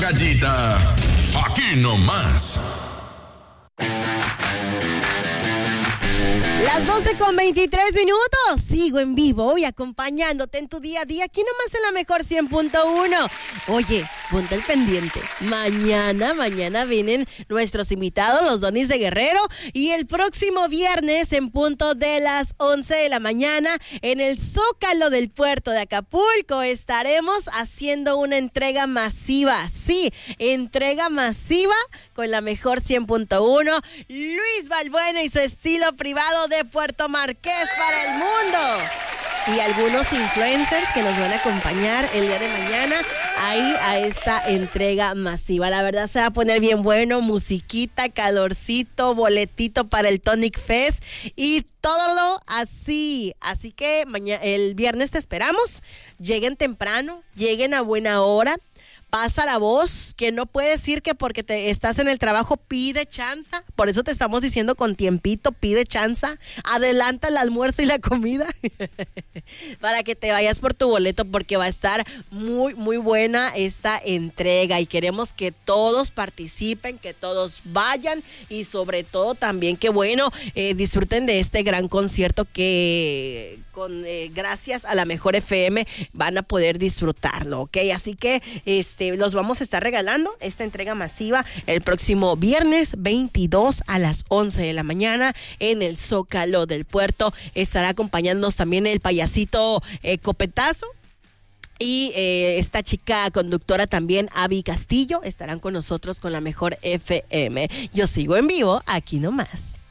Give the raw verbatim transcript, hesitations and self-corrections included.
Gallita, aquí nomás. Las doce con veintitrés minutos, sigo en vivo y acompañándote en tu día a día, aquí nomás en la mejor cien punto uno. Oye, ponte el pendiente, mañana, mañana vienen nuestros invitados, los Donis de Guerrero, y el próximo viernes en punto de las once de la mañana, en el Zócalo del puerto de Acapulco, estaremos haciendo una entrega masiva, sí, entrega masiva con la mejor cien punto uno, Luis Balbuena y su estilo privado de Puerto Marqués para el mundo. Y algunos influencers que nos van a acompañar el día de mañana ahí a esta entrega masiva. La verdad se va a poner bien bueno, musiquita, calorcito, boletito para el Tonic Fest y todo lo así. Así que mañana, el viernes te esperamos. Lleguen temprano, lleguen a buena hora. Pasa la voz, que no puedes ir que porque te estás en el trabajo, pide chanza. Por eso te estamos diciendo con tiempito, pide chanza. Adelanta el almuerzo y la comida para que te vayas por tu boleto, porque va a estar muy, muy buena esta entrega y queremos que todos participen, que todos vayan y sobre todo también que bueno, eh, disfruten de este gran concierto que con eh, gracias a la Mejor F M van a poder disfrutarlo, ¿ok? Así que este los vamos a estar regalando esta entrega masiva el próximo viernes veintidós a las once de la mañana en el Zócalo del Puerto. Estará acompañándonos también el payasito eh, Copetazo. Y eh, esta chica conductora también, Abby Castillo, estarán con nosotros con la Mejor F M. Yo sigo en vivo, aquí nomás.